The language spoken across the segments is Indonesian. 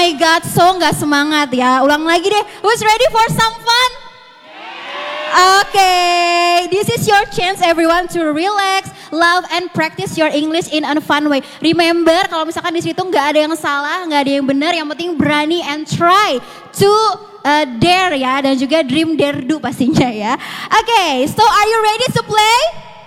my god, so nggak semangat ya. Ulang lagi deh. Who's ready for some fun? Okay, this is your chance everyone to relax, love and practice your English in a fun way. Remember kalau misalkan di situ nggak ada yang salah, nggak ada yang benar, yang penting berani and try to dare ya, dan juga dream dare do pastinya ya. Okay, so are you ready to play?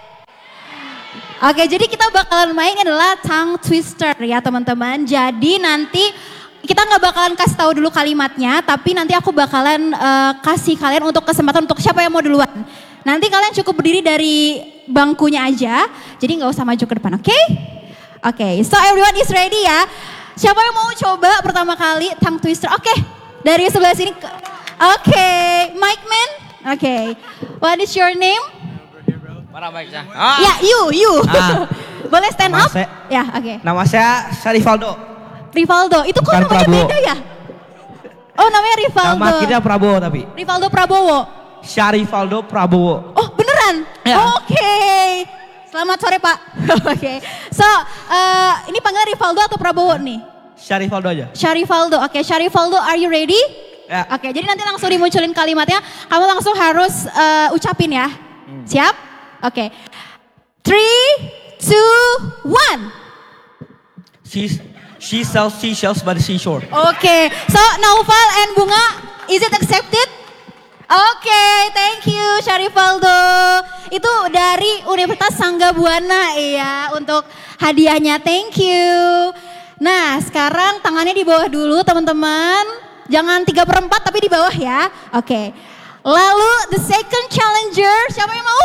Oke, jadi kita bakalan main adalah tongue twister ya teman-teman. Jadi nanti kita nggak bakalan kasih tahu dulu kalimatnya, tapi nanti aku bakalan kasih kalian untuk kesempatan untuk siapa yang mau duluan. Nanti kalian cukup berdiri dari bangkunya aja, jadi nggak usah maju ke depan, oke? Oke, so everyone is ready ya. Siapa yang mau coba pertama kali tongue twister? Oke, dari sebelah sini. Oke, Mike Man. Oke, what is your name? Mana mic-nya? Ya, you. Boleh stand up? Ya, oke. Nama saya Syarivaldo. Rivaldo, itu kok Bukan namanya Prabowo. beda ya? Oh, namanya Rivaldo. Nama akhirnya Prabowo tapi. Rivaldo Prabowo. Syarivaldo Prabowo. Oh, beneran? Ya. Oke. Selamat sore, Pak. Oke. So, ini panggilan Rivaldo atau Prabowo nih? Syarivaldo aja. Syarivaldo. Oke, Syarivaldo, are you ready? Ya. Oke, jadi nanti langsung dimunculin kalimatnya. Kamu langsung harus ucapin ya. Siap? Oke. 3, 2, 1. She sells seashells by the seashore. Oke, so Naufal and Bunga, is it accepted? Oke, thank you Syarivaldo. Itu dari Universitas Sangga Buana ya untuk hadiahnya, thank you. Nah sekarang tangannya di bawah dulu teman-teman. Jangan 3/4 tapi di bawah ya. Oke, lalu the second challenger, siapa yang mau?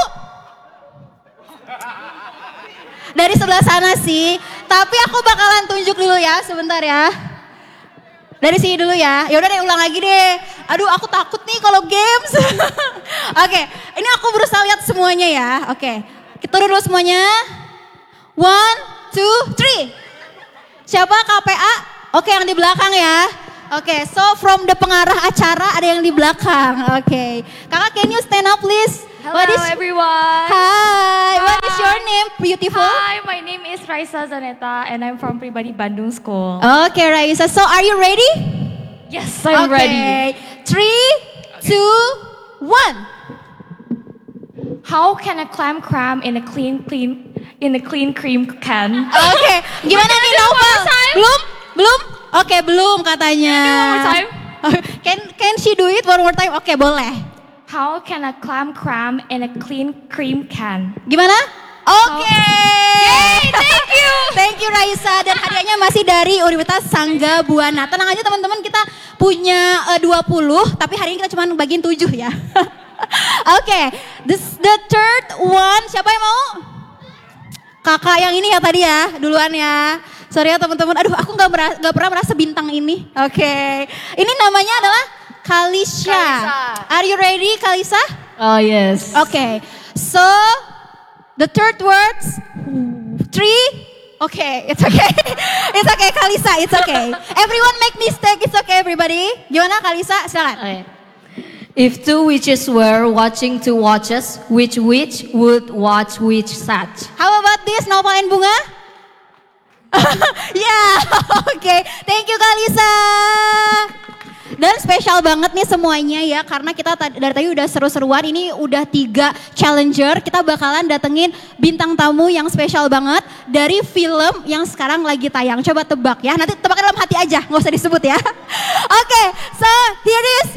Dari sebelah sana sih, tapi aku bakalan tunjuk dulu ya, sebentar ya. Dari sini dulu ya. Ya udah deh, ulang lagi deh. Aduh, aku takut nih kalau games. Oke, ini aku berusaha lihat semuanya ya. Oke, kita dulu semuanya. 1, 2, 3. Siapa KPA? Oke, yang di belakang ya. Oke, so from the pengarah acara ada yang di belakang. Oke, kakak can you stand up please? Hello everyone. Hi, what is your name, beautiful? Hi, my name is Raisa Zaneta and I'm from Pribadi Bandung School. Okay, Raisa, so are you ready? Yes, I'm ready. 3, 2, 1. How can a clam cram in a clean cream can? Oke, gimana nih Naufal? Belum? Oke, belum katanya. One more time. Can she do it one more time? Oke, boleh. How can a clam cram in a clean cream can? Gimana? Oke. Yay, thank you. Thank you Raisa, dan hadiahnya masih dari Universitas Sangga Buana. Tenang aja teman-teman, kita punya 20, tapi hari ini kita cuma bagiin 7 ya. Oke, the third one, siapa yang mau? Kakak yang ini ya tadi ya, duluan ya. Sorry ya teman-teman, aduh aku gak pernah merasa bintang ini. Oke, ini namanya adalah Kalisha. Are you ready, Kalisa? Oh yes. Okay, so the third words, 3. Okay, it's okay. It's okay, Kalisa, it's okay. Everyone make mistake, it's okay everybody. Gimana Kalisa, silakan. Okay. If two witches were watching two watches, which witch would watch which such? How about this, Nova and Bunga? Yeah, okay. Thank you Kalisa. Dan spesial banget nih semuanya ya, karena kita dari tadi udah seru-seruan, ini udah 3 challenger. Kita bakalan datengin bintang tamu yang spesial banget dari film yang sekarang lagi tayang. Coba tebak ya, nanti tebak dalam hati aja, nggak usah disebut ya. Oke, so here it is.